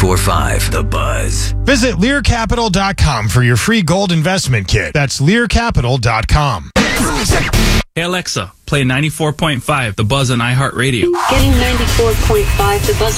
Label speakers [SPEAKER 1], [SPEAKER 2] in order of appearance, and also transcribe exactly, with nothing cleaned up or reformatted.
[SPEAKER 1] ninety-four point five The Buzz.
[SPEAKER 2] Visit Lear Capital dot com for your free gold investment kit. That's Lear Capital dot com.
[SPEAKER 3] Hey Alexa, play ninety-four point five The Buzz on iHeartRadio.
[SPEAKER 4] Getting ninety-four point five The Buzz